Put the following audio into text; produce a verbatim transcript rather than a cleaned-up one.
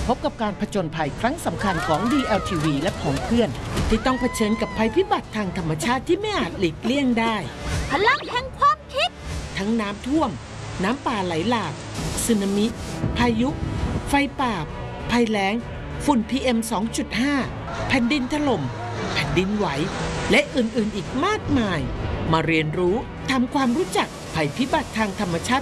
พบกับการผจญภัยครั้งสำคัญของ ดี แอล ที วี และของเพื่อนที่ต้องเผชิญกับภัยพิบัติทางธรรมชาติที่ไม่อาจหลีกเลี่ยงได้พลังแห่งความคิดทั้งน้ำท่วมน้ำป่าไหลหลากสึนามิพายุไฟป่าภัยแล้งฝุ่น พี เอ็ม สองจุดห้า แผ่นดินถล่มแผ่นดินไหวและอื่นๆอีกมากมายมาเรียนรู้ทำความรู้จักภัยพิบัติทางธรรมชาติ